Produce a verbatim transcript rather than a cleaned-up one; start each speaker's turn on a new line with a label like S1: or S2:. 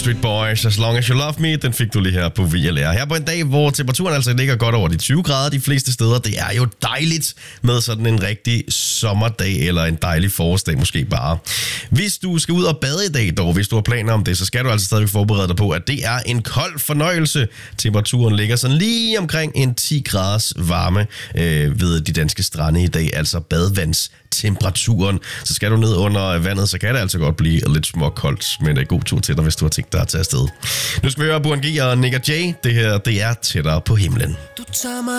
S1: Backstreet Boys, As Long As You Love Me, den fik du lige her på V L R. Her på en dag, hvor temperaturen altså ligger godt over de tyve grader de fleste steder. Det er jo dejligt med sådan en rigtig sommerdag, eller en dejlig forårsdag måske bare. Hvis du skal ud og bade i dag dog, hvis du har planer om det, så skal du altså stadig forberede dig på, at det er en kold fornøjelse. Temperaturen ligger sådan lige omkring en ti graders varme øh, ved de danske strande i dag, altså badevandstemperaturen. Så skal du ned under vandet, så kan det altså godt blive lidt småkoldt, men en god tur til dig, hvis du har tænkt dig at tage afsted. Nu skal vi høre Burhan G og Nick og Jay. Det her, det er Tættere på himlen. Du tager mig